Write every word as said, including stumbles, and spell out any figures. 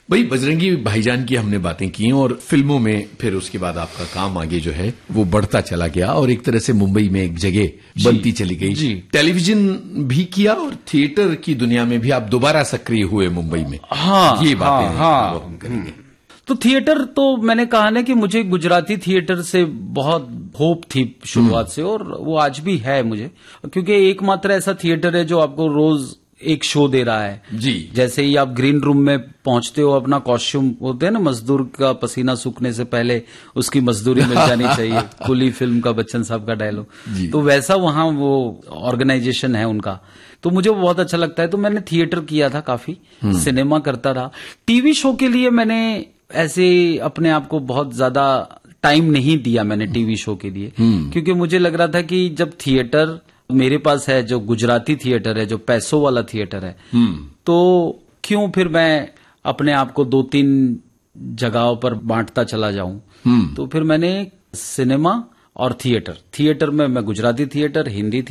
भाई बजरंगी भाईजान की हमने बातें की और फिल्मों में फिर उसके बाद आपका काम आगे जो है वो बढ़ता चला गया और एक तरह से मुंबई में एक जगह बनती चली गई। जी। टेलीविजन भी किया और थिएटर की दुनिया में भी आप दोबारा सक्रिय हुए मुंबई में। हाँ, ये बातें हाँ, हाँ, वो हम करेंगे। तो थिएटर तो मैंने कहा ना कि मुझे गुजराती थिएटर से बहुत होप थी शुरुआत से, और वो आज भी है मुझे, क्योंकि एकमात्र ऐसा थिएटर है जो आपको रोज एक शो दे रहा है। जी। जैसे ही आप ग्रीन रूम में पहुंचते हो, अपना कॉस्ट्यूम होते हैं ना, मजदूर का पसीना सूखने से पहले उसकी मजदूरी मिल जानी चाहिए, कुली फिल्म का बच्चन साहब का डायलॉग, तो वैसा वहां वो ऑर्गेनाइजेशन है उनका, तो मुझे वो बहुत अच्छा लगता है। तो मैंने थिएटर किया था, काफी सिनेमा करता रहा। टीवी शो के लिए मैंने ऐसे अपने आप को बहुत ज्यादा टाइम नहीं दिया मैंने टीवी शो के लिए, क्योंकि मुझे लग रहा था कि जब थिएटर मेरे पास है, जो गुजराती थिएटर है, जो पैसों वाला थिएटर है, तो क्यों फिर मैं अपने आप को दो तीन जगहों पर बांटता चला जाऊं। तो फिर मैंने सिनेमा और थिएटर, थिएटर में मैं गुजराती थिएटर, हिंदी